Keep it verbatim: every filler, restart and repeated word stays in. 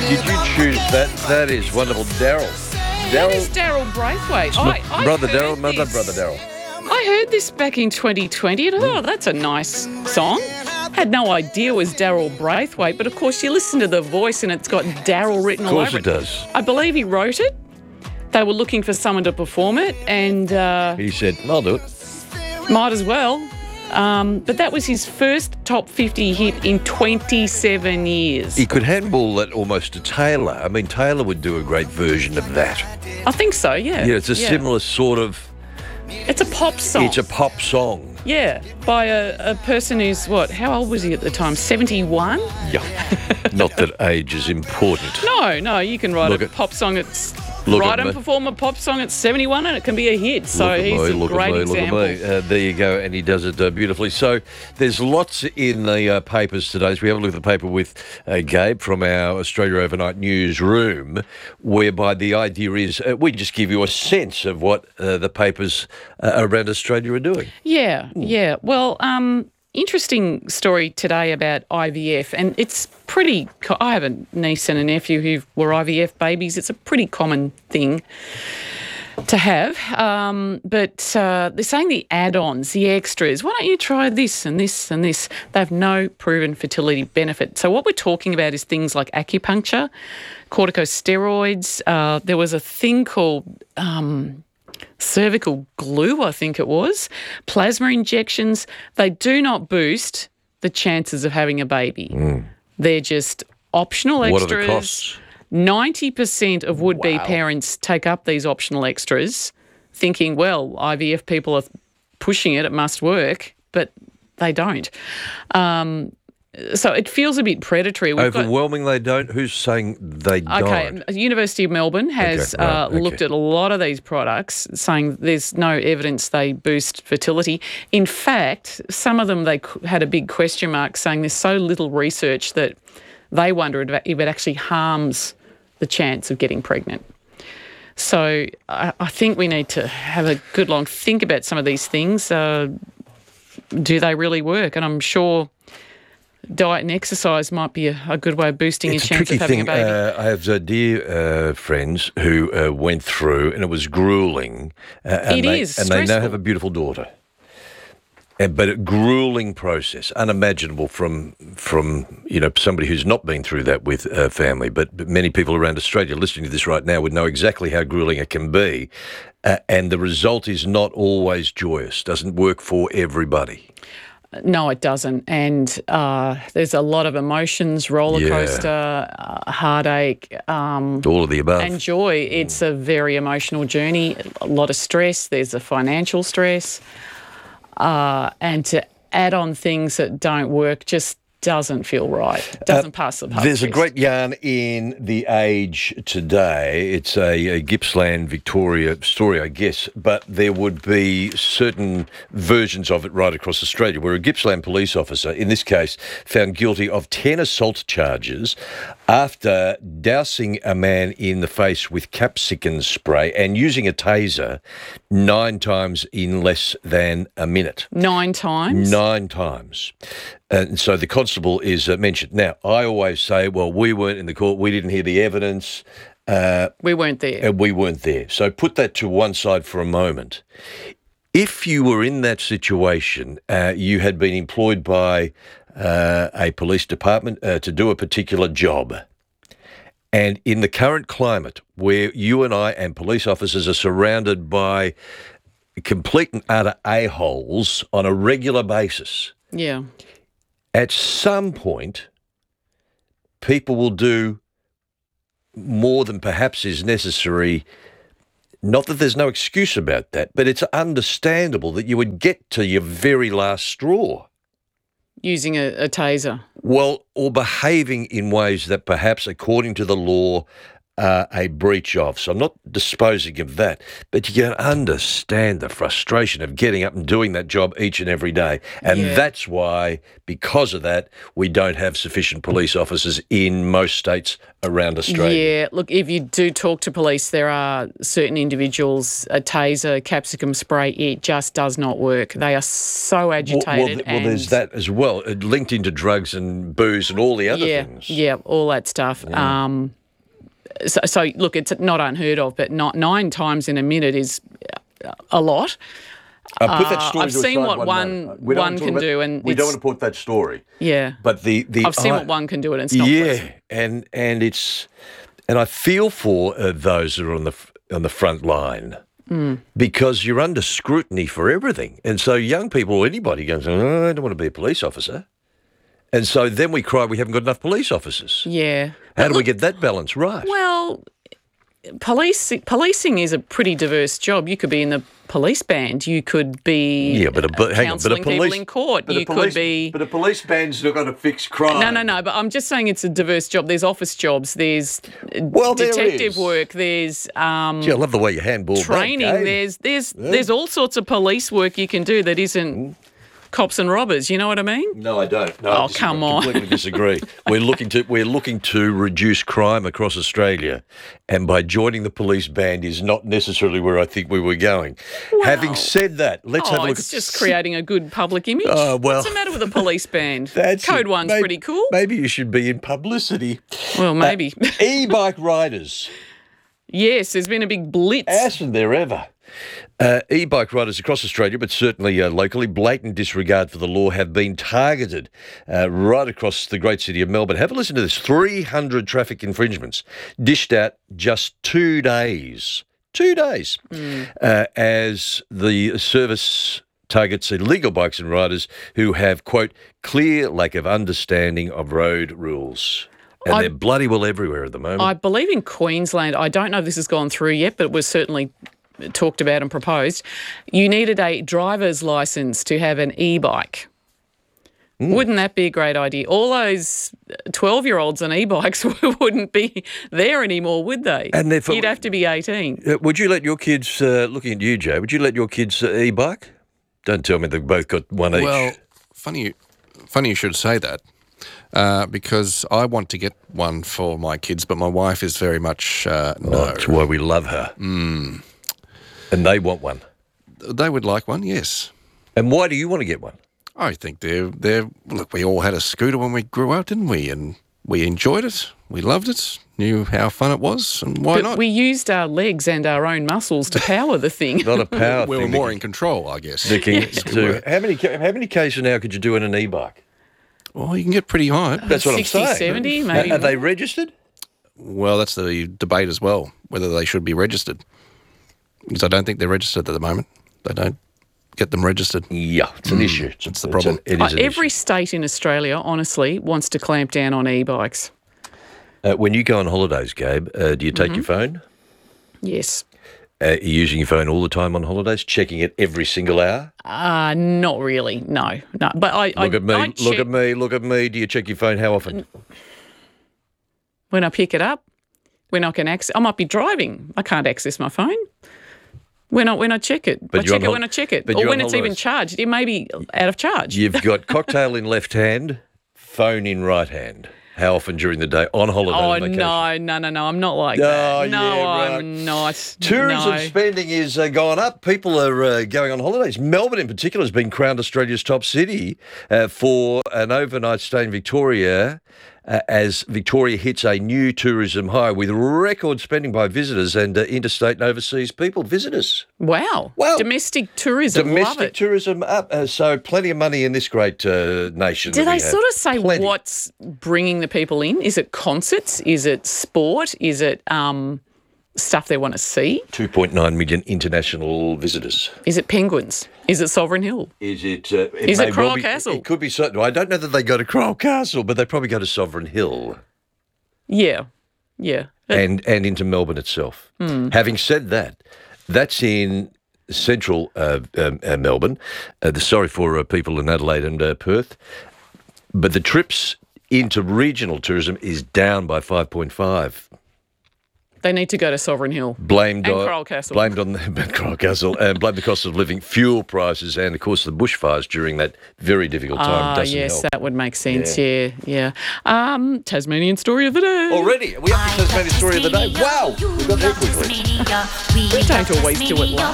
did you choose that? That is wonderful. Daryl. That is Daryl Braithwaite. I, I brother heard Daryl, my this- brother Daryl. I heard this back in twenty twenty and I thought, oh, that's a nice song. Had no idea it was Daryl Braithwaite, but of course you listen to the voice and it's got Daryl written all over Of course it does. I believe he wrote it. They were looking for someone to perform it and uh, He said, I'll do it. might as well. Um, but that was his first top fifty hit in twenty-seven years. He could handball that almost to Taylor. I mean, Taylor would do a great version of that. I think so, yeah. Yeah, it's a similar sort of... It's a pop song. It's a pop song. Yeah, by a, a person who's, what, how old was he at the time? seventy-one? Yeah. Not that age is important. No, no, you can write Look a at- pop song that's... Look write at and me. perform a pop song at seventy-one and it can be a hit. So Look at he's me, a look great at me, example. Look at me. Uh, there you go, and he does it uh, beautifully. So there's lots in the uh, papers today. So we have a look at the paper with uh, Gabe from our Australia Overnight newsroom, whereby the idea is uh, we just give you a sense of what uh, the papers uh, around Australia are doing. Yeah, yeah. Well, um, interesting story today about I V F, and it's pretty. Co- I have a niece and a nephew who were I V F babies. It's a pretty common thing to have. Um, but uh, they're saying the add-ons, the extras. Why don't you try this and this and this? They have no proven fertility benefit. So what we're talking about is things like acupuncture, corticosteroids. Uh, there was a thing called. Um, cervical glue, I think it was, plasma injections. They do not boost the chances of having a baby. Mm. They're just optional What extras. are the costs? ninety percent of would-be Wow. parents take up these optional extras thinking, well, I V F people are pushing it, it must work, but they don't. Um, so it feels a bit predatory. We've got- Overwhelming, they don't. Who's saying they don't? Okay, University of Melbourne has Okay, right, uh, okay. looked at a lot of these products, saying there's no evidence they boost fertility. In fact, some of them they c- had a big question mark, saying there's so little research that they wonder if it actually harms the chance of getting pregnant. So I, I think we need to have a good long think about some of these things. Uh, do they really work? And I'm sure diet and exercise might be a, a good way of boosting It's a your chance tricky of having thing. a baby. Uh, I have uh, dear uh, friends who uh, went through, and it was grueling. Uh, and It they, is and they now stressful. have a beautiful daughter. Uh, but a grueling process, unimaginable from from you know somebody who's not been through that with a family. But, but many people around Australia listening to this right now would know exactly how grueling it can be, uh, and the result is not always joyous. Doesn't work for everybody. No, it doesn't. And uh, there's a lot of emotions, roller Yeah. coaster, uh, heartache, um, All of the above. and joy. It's a very emotional journey, a lot of stress. There's a financial stress. Uh, and to add on things that don't work just doesn't feel right. Doesn't pass the pub There's a test. great yarn in The Age today. It's a, a Gippsland, Victoria story, I guess, but there would be certain versions of it right across Australia where a Gippsland police officer, in this case, found guilty of ten assault charges after dousing a man in the face with capsicum spray and using a taser nine times in less than a minute. Nine times? Nine times. And so the constable is uh, mentioned. Now, I always say, well, we weren't in the court. We didn't hear the evidence. Uh, We weren't there. and we weren't there. So put that to one side for a moment. If you were in that situation, uh, you had been employed by uh, a police department uh, to do a particular job. And in the current climate where you and I and police officers are surrounded by complete and utter a-holes on a regular basis, Yeah. at some point, people will do more than perhaps is necessary. Not that there's no excuse about that, but it's understandable that you would get to your very last straw. Using a, a taser. Well, or behaving in ways that perhaps, according to the law, are a breach of. So I'm not disposing of that, but you can understand the frustration of getting up and doing that job each and every day. And Yeah. that's why, because of that, we don't have sufficient police officers in most states around Australia. Yeah, look, if you do talk to police, there are certain individuals, a taser, capsicum spray, it just does not work. They are so Well, agitated. well, th- well, and there's that as well, uh, linked into drugs and booze and all the other yeah, things. yeah, all that stuff. Um, so, so look, it's not unheard of, but not nine times in a minute is a lot. Uh, put that Uh, story I've to a seen side what one moment. We don't one want to talk can about- do, and we don't it's- want to put that story. Yeah, But the, the I've seen I- what one can do, and it's not yeah, pleasant. and and it's and I feel for uh, those that are on the f- on the front line. Mm. Because you're under scrutiny for everything. And so young people or anybody goes, oh, I don't want to be a police officer. And so then we cry we haven't got enough police officers. Yeah. How do we get that balance right? Well, police policing is a pretty diverse job. You could be in the police band. You could be yeah, but a, but hang on, but a counselling police people in court. but You a police, could be. But a police band's not going to fix crime. No, no, no. But I'm just saying it's a diverse job. There's office jobs. There's Well, there detective is. work. There's um, Gee, I love the way you handball training. back, eh? There's there's there's all sorts of police work you can do that isn't cops and robbers. You know what I mean? No, I don't. No, Oh, I disagree. come on. Completely disagree. we're looking to we're looking to reduce crime across Australia, and by joining the police band is not necessarily where I think we were going. Having said that, let's have a Oh, look it's at just creating a good public image. Oh, well. What's the matter with a police band? That's Code it. One's Maybe- pretty cool. Maybe you should be in publicity. Well, maybe. E-bike riders. Yes, there's been a big blitz. Hasn't there ever? Uh, e-bike riders across Australia, but certainly uh, locally, blatant disregard for the law have been targeted uh, right across the great city of Melbourne. Have a listen to this. three hundred traffic infringements dished out just two days. Two days. Mm. Uh, as the service targets illegal bikes and riders who have, quote, clear lack of understanding of road rules. And I- they're bloody well everywhere at the moment. I believe in Queensland, I don't know if this has gone through yet, but it was certainly talked about and proposed. You needed a driver's license to have an e-bike. Mm. Wouldn't that be a great idea? All those twelve-year-olds on e-bikes wouldn't be there anymore, would they? And therefore- You'd have to be eighteen. Uh, would you let your kids, uh, looking at you, Joe, would you let your kids uh, e-bike? Don't tell me they've both got one each. Well, funny, you- funny you should say that, uh, because I want to get one for my kids, but my wife is very much uh, no. Oh, that's why we love her. Mm. And they want one. They would like one, yes. And why do you want to get one? I think they're they're look. We all had a scooter when we grew up, didn't we? And we enjoyed it. We loved it. Knew how fun it was, and why But not? we used our legs and our own muscles to power the thing. Not a power we were thing. more in control, I guess. They can Yes, we were. do. How many how many k's an hour could you do in an e-bike? Well, you can get pretty high. That's what sixty, I'm saying. seventy, Are- maybe. Are they registered? Well, that's the debate as well, whether they should be registered. Because I don't think they're registered at the moment. They don't get them registered. Yeah, it's an issue. It's, That's the it's problem. an- it Uh, is an every issue. state in Australia, honestly, wants to clamp down on e-bikes. Uh, when you go on holidays, Gabe, uh, do you take Mm-hmm. your phone? Yes. Uh, are you using your phone all the time on holidays, checking it every single hour? Uh, not really, no. no. But I, Look I, at me, I look check at me, look at me. Do you check your phone how often? when I pick it up, when I can access, I might be driving. I can't access my phone. When I when I check it, But I you're check on it hol- when I check it, but or you're when on it's even holidays. charged. It may be out of charge. You've got cocktail in left hand, phone in right hand. How often during the day on holiday? Oh on vacation? no, no, no, no! I'm not like Oh, that. No, yeah, right. I'm not. Tourism no. spending is uh, gone up. People are uh, going on holidays. Melbourne, in particular, has been crowned Australia's top city uh, for an overnight stay in Victoria, uh, as Victoria hits a new tourism high with record spending by visitors and uh, interstate and overseas people. Visitors. Wow. Wow. Domestic tourism. Love Domestic it. tourism up. Uh, so plenty of money in this great uh, nation. Do that we they have. sort of say Plenty. what's bringing the people in? Is it concerts? Is it sport? Is it um, stuff they want to see? two point nine million international visitors. Is it penguins? Is it Sovereign Hill? Is it? Uh, Is may it well Crowell be- Castle? It could be so. I don't know that they go to Crowell Castle, but they probably go to Sovereign Hill Yeah, yeah. and and into Melbourne itself. Having said that, that's in central uh, um, uh, Melbourne. Uh, the, sorry for uh, people in Adelaide and uh, Perth, but the trips into regional tourism is down by five point five. They need to go to Sovereign Hill. Blamed And on Crowell Castle. Blamed on the Crowell Castle and blamed the cost of living, fuel prices, and of course the bushfires during that very difficult time. Ah, doesn't yes, help. that would make sense. Yeah, yeah. Um, Tasmanian story of the day. Already, we have the Tasmanian story of the day. Wow, we got there quickly. We don't always do it live.